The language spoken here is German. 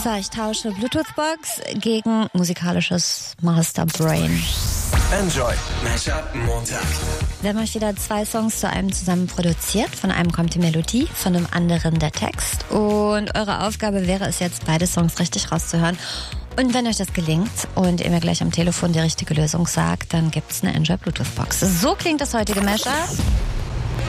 So, ich tausche Bluetooth-Box gegen musikalisches Masterbrain. Enjoy Mashup Montag. Wir haben euch wieder 2 Songs zu einem zusammen produziert. Von einem kommt die Melodie, von dem anderen der Text. Und eure Aufgabe wäre es jetzt, beide Songs richtig rauszuhören. Und wenn euch das gelingt und ihr mir gleich am Telefon die richtige Lösung sagt, dann gibt's eine Enjoy Bluetooth Box. So klingt das heutige Mashup.